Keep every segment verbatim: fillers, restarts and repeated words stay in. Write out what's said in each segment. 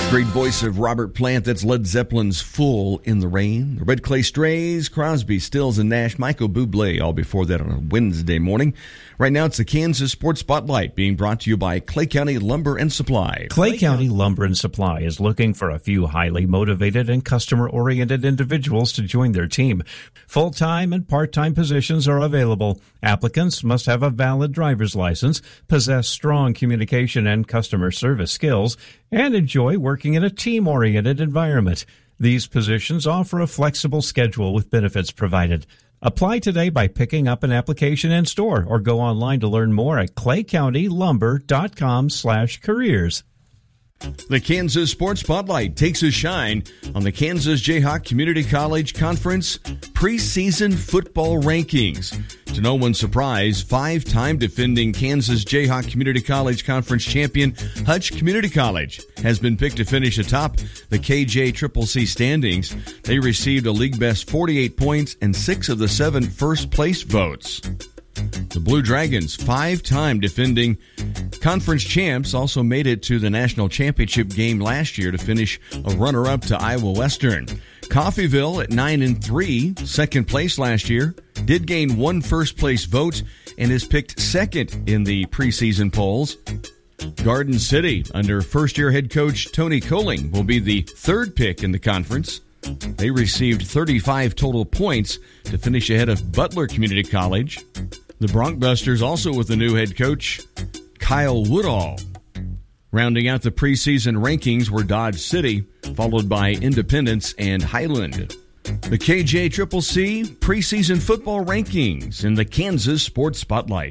Great voice of Robert Plant. That's Led Zeppelin's Full in the Rain. The Red Clay Strays, Crosby, Stills, and Nash, Michael Bublé, all before that on a Wednesday morning. Right now, it's the Kansas Sports Spotlight being brought to you by Clay County Lumber and Supply. Clay County Lumber and Supply is looking for a few highly motivated and customer-oriented individuals to join their team. Full-time and part-time positions are available. Applicants must have a valid driver's license, possess strong communication and customer service skills, and enjoy working in a team-oriented environment. These positions offer a flexible schedule with benefits provided. Apply today by picking up an application in store or go online to learn more at clay county lumber dot com slash careers. The Kansas Sports Spotlight takes a shine on the Kansas Jayhawk Community College Conference preseason football rankings. To no one's surprise, five-time defending Kansas Jayhawk Community College Conference champion Hutch Community College has been picked to finish atop the K J C C C standings. They received a league-best forty-eight points and six of the seven first-place votes. The Blue Dragons, five-time defending conference champs, also made it to the national championship game last year to finish a runner-up to Iowa Western. Coffeyville at nine and three, second place last year, did gain one first-place vote and is picked second in the preseason polls. Garden City, under first-year head coach Tony Coling, will be the third pick in the conference. They received thirty-five total points to finish ahead of Butler Community College. The Broncbusters also with the new head coach, Kyle Woodall. Rounding out the preseason rankings were Dodge City, followed by Independence and Highland. The K J C C C preseason football rankings in the Kansas Sports Spotlight.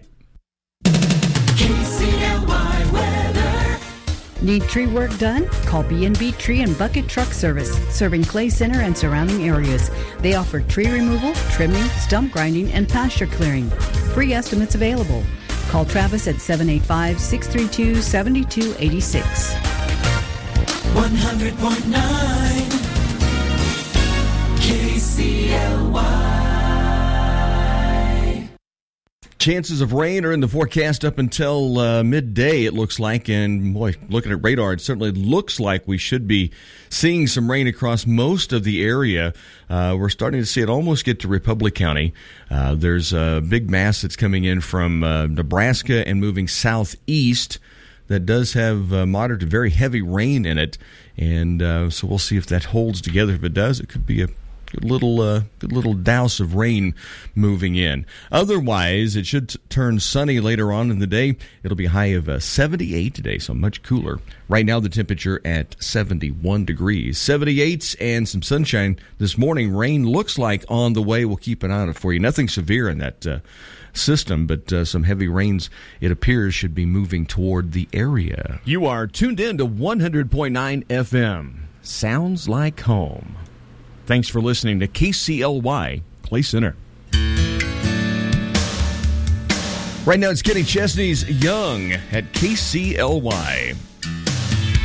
K C L Y weather. Need tree work done? Call B and B Tree and Bucket Truck Service, serving Clay Center and surrounding areas. They offer tree removal, trimming, stump grinding, and pasture clearing. Free estimates available. Call Travis at seven eight five, six three two, seven two eight six. one hundred point nine K C L Y. Chances of rain are in the forecast up until uh, midday, it looks like. And, boy, looking at radar, it certainly looks like we should be seeing some rain across most of the area. Uh, we're starting to see it almost get to Republic County. Uh, there's a big mass that's coming in from uh, Nebraska and moving southeast that does have uh, moderate to very heavy rain in it. And uh, so we'll see if that holds together. If it does, it could be a Good little, uh, good little douse of rain moving in. Otherwise, it should t- turn sunny later on in the day. It'll be a high of uh, seventy-eight today, so much cooler. Right now, the temperature at seventy-one degrees. seventy-eight and some sunshine this morning. Rain looks like on the way. We'll keep an eye on it for you. Nothing severe in that uh, system, but uh, some heavy rains, it appears, should be moving toward the area. You are tuned in to one hundred point nine F M. Sounds like home. Thanks for listening to K C L Y Clay Center. Right now it's Kenny Chesney's Young at K C L Y.